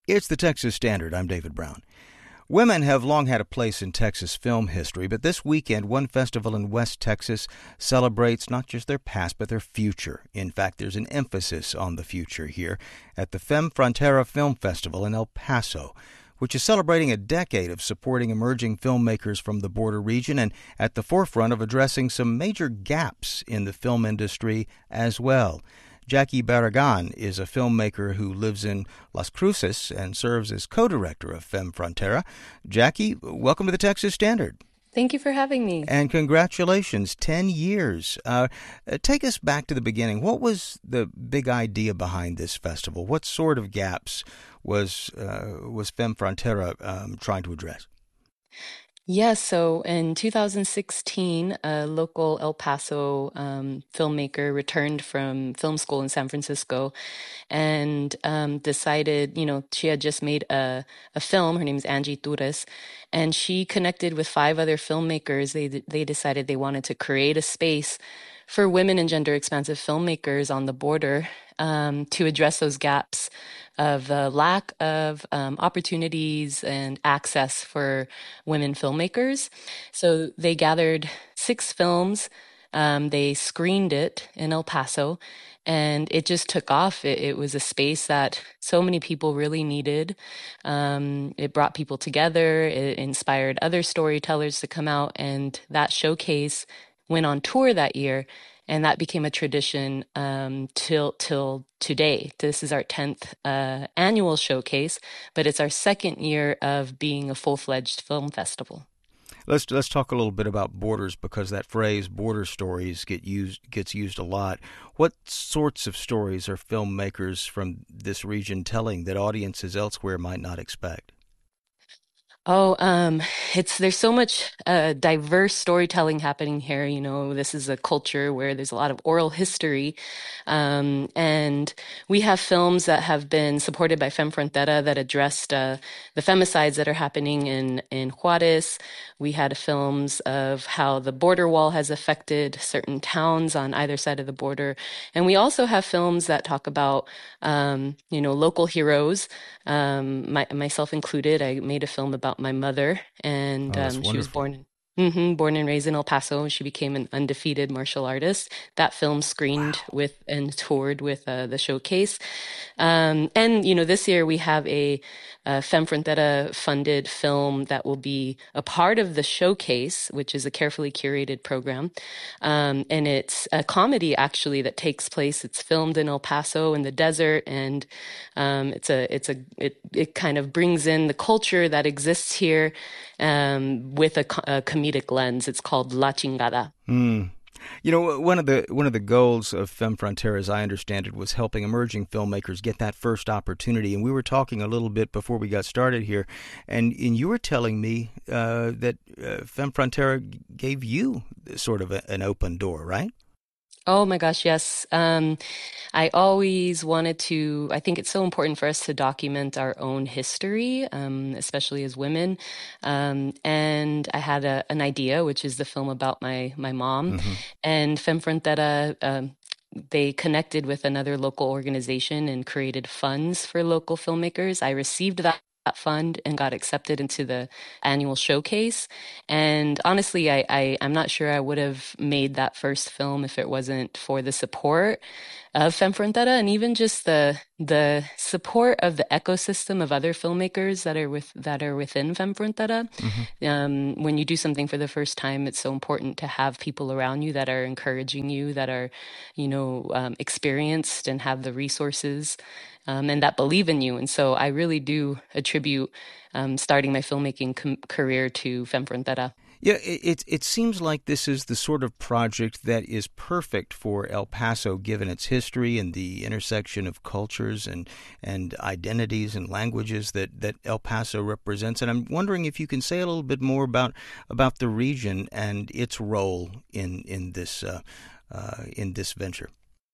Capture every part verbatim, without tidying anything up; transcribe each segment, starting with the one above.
It's the Texas Standard. I'm David Brown. Women have long had a place in Texas film history, but this weekend, one festival in West Texas celebrates not just their past, but their future. In fact, there's an emphasis on the future here at the Femme Frontera Film Festival in El Paso, which is celebrating a decade of supporting emerging filmmakers from the border region and at the forefront of addressing some major gaps in the film industry as well. Jackie Barragan is a filmmaker who lives in Las Cruces and serves as co-director of Femme Frontera. Jackie, welcome to the Texas Standard. Thank you for having me. And congratulations, ten years. Uh, take us back to the beginning. What was the big idea behind this festival? What sort of gaps was uh, was Femme Frontera um, trying to address? Yes, so in two thousand sixteen, a local El Paso um, filmmaker returned from film school in San Francisco and um, decided, you know, she had just made a, a film. Her name is Angie Torres, and she connected with five other filmmakers. They they decided they wanted to create a space for women and gender-expansive filmmakers on the border um, to address those gaps of the lack of um, opportunities and access for women filmmakers. So they gathered six films. Um, they screened it in El Paso, and it just took off. It, it was a space that so many people really needed. Um, it brought people together. It inspired other storytellers to come out, and that showcase went on tour that year. And that became a tradition um, till till today. This is our tenth uh, annual showcase, but it's our second year of being a full-fledged film festival. Let's let's talk a little bit about borders, because that phrase "border stories" get used gets used a lot. What sorts of stories are filmmakers from this region telling that audiences elsewhere might not expect? Oh, um, it's there's so much uh, diverse storytelling happening here. You know, this is a culture where there's a lot of oral history, um, and we have films that have been supported by Femme Frontera that addressed uh, the femicides that are happening in in Juarez. We had films of how the border wall has affected certain towns on either side of the border, and we also have films that talk about um, you know local heroes. Um, my, myself included, I made a film about my mother, and Oh, that's um, she was wonderful. born hmm born and raised in El Paso. She became an undefeated martial artist. That film screened Wow. with and toured with uh, the showcase. Um, and, you know, this year we have a, a Femme Frontera funded film that will be a part of the showcase, which is a carefully curated program. Um, and it's a comedy, actually, that takes place. It's filmed in El Paso in the desert, and um, it's a it's a it it kind of brings in the culture that exists here um, with a, co- a comedic lens. It's called La Chingada. Mm. You know, one of the one of the goals of Femme Frontera, as I understand it, was helping emerging filmmakers get that first opportunity. And we were talking a little bit before we got started here, and, and you were telling me uh, that uh, Femme Frontera gave you sort of a, an open door, right? Oh my gosh, yes. Um, I always wanted to, I think it's so important for us to document our own history, um, especially as women. Um, and I had a, an idea, which is the film about my, my mom. Mm-hmm. And Femme Frontera, um, they connected with another local organization and created funds for local filmmakers. I received that fund and got accepted into the annual showcase. And honestly, I, I, I'm not sure I would have made that first film if it wasn't for the support of Femme Frontera, and even just the the support of the ecosystem of other filmmakers that are with that are within Femme Frontera. Mm-hmm. Um, when you do something for the first time, it's so important to have people around you that are encouraging you, that are, you know, um, experienced and have the resources um, and that believe in you. And so I really do attribute um, starting my filmmaking com- career to Femme Frontera. Yeah, it, it it seems like this is the sort of project that is perfect for El Paso, given its history and the intersection of cultures and and identities and languages that, that El Paso represents. And I'm wondering if you can say a little bit more about about the region and its role in in this uh, uh, in this venture.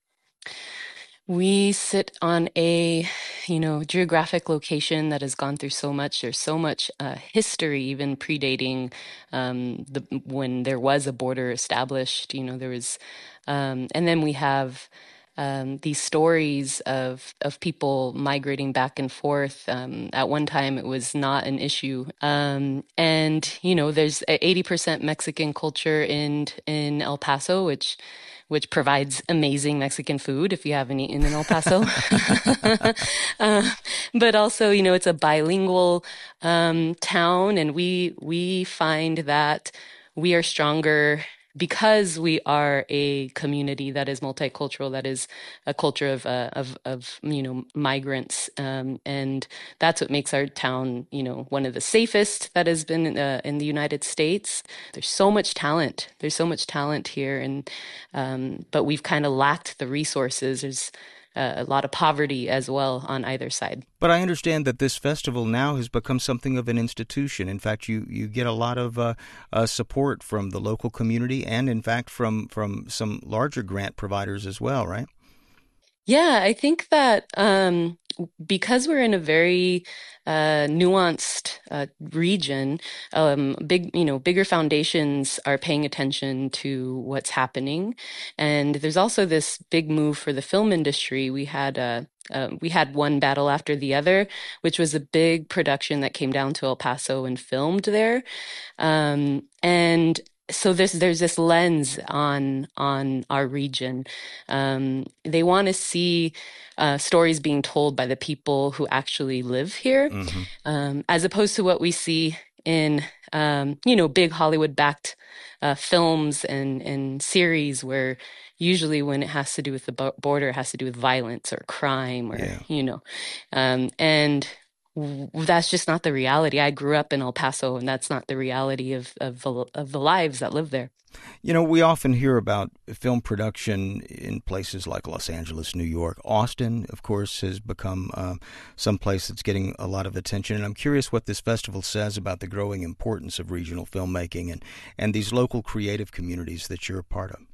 We sit on a, you know, geographic location that has gone through so much. There's so much uh, history, even predating um, the when there was a border established. You know, there was, um, and then we have um, these stories of of people migrating back and forth. Um, at one time, it was not an issue, um, and you know, there's eighty percent Mexican culture in in El Paso, which which provides amazing Mexican food if you haven't eaten in El Paso. uh, but also, you know, it's a bilingual um, town, and we we find that we are stronger because we are a community that is multicultural, that is a culture of uh, of of you know migrants, um, and that's what makes our town, you know, one of the safest that has been uh, in the United States. There's so much talent. There's so much talent here, and um, but we've kind of lacked the resources. There's uh, a lot of poverty as well on either side. But I understand that this festival now has become something of an institution. In fact, you, you get a lot of uh, uh, support from the local community and, in fact, from, from some larger grant providers as well, right? Yeah, I think that um, because we're in a very uh, nuanced uh, region, um, big, you know, bigger foundations are paying attention to what's happening, and there's also this big move for the film industry. We had a uh, we had One Battle After the Other, which was a big production that came down to El Paso and filmed there, um, and so there's there's this lens on on our region. Um, they want to see uh, stories being told by the people who actually live here, mm-hmm. um, as opposed to what we see in um, you know big Hollywood-backed uh, films and and series, where usually when it has to do with the border, it has to do with violence or crime, or yeah. you know, um, and. That's just not the reality. I grew up in El Paso, and that's not the reality of of the, of the lives that live there. You know, we often hear about film production in places like Los Angeles, New York. Austin, of course, has become uh, some place that's getting a lot of attention. And I'm curious what this festival says about the growing importance of regional filmmaking and, and these local creative communities that you're a part of.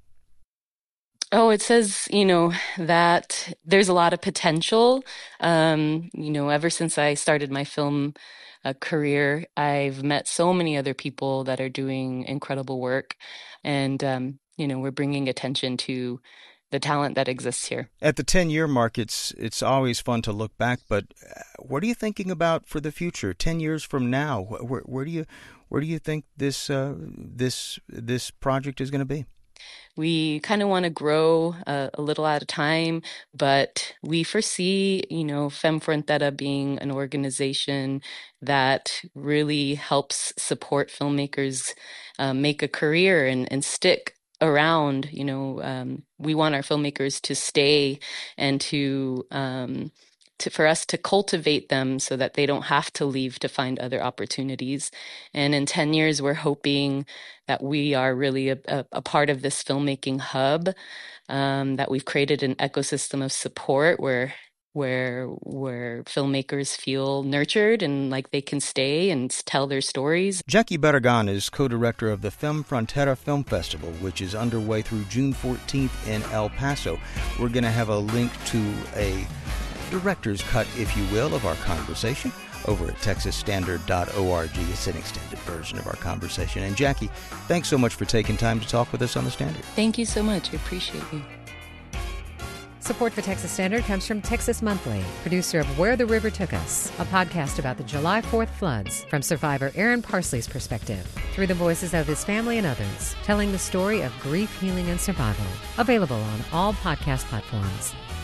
Oh, it says, you know, that there's a lot of potential. Um, you know, ever since I started my film uh, career, I've met so many other people that are doing incredible work. And, um, you know, we're bringing attention to the talent that exists here. At the ten-year mark, it's it's always fun to look back. But what are you thinking about for the future? Ten years from now, where, where do you where do you think this uh, this this project is going to be? We kind of want to grow uh, a little at a time, but we foresee, you know, Femme Frontera being an organization that really helps support filmmakers uh, make a career and, and stick around. You know, um, we want our filmmakers to stay and to um, To, for us to cultivate them so that they don't have to leave to find other opportunities. And in ten years, we're hoping that we are really a, a, a part of this filmmaking hub, um, that we've created an ecosystem of support where where where filmmakers feel nurtured and like they can stay and tell their stories. Jackie Barragan is co-director of the Femme Frontera Film Festival, which is underway through June fourteenth in El Paso. We're going to have a link to a director's cut, if you will, of our conversation over at texas standard dot org. It's an extended version of our conversation. And Jackie, thanks so much for taking time to talk with us on The Standard. Thank you so much. I appreciate you. Support for Texas Standard comes from Texas Monthly, producer of Where the River Took Us, a podcast about the July fourth floods from survivor Aaron Parsley's perspective, through the voices of his family and others, telling the story of grief, healing, and survival. Available on all podcast platforms.